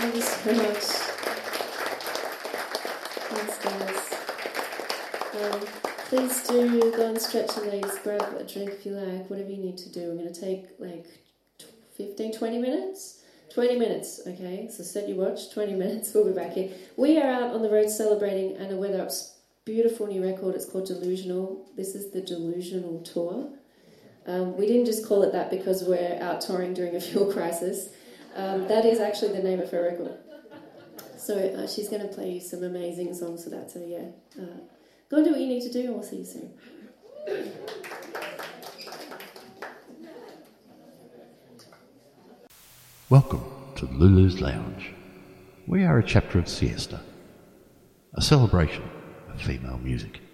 Thank you so much. Thanks, guys. Please do go and stretch your legs, grab a drink if you like, whatever you need to do. I'm going to take like 20 minutes. 20 minutes, okay? So set your watch, 20 minutes, we'll be back here. We are out on the road celebrating Anna Witherup's beautiful new record. It's called Delusional. This is the Delusional Tour. We didn't just call it that because we're out touring during a fuel crisis. That is actually the name of her record. So she's going to play you some amazing songs for that. So yeah, go and do what you need to do and we'll see you soon. Welcome to Lulu's Lounge. We are a chapter of Siesta, a celebration of female music.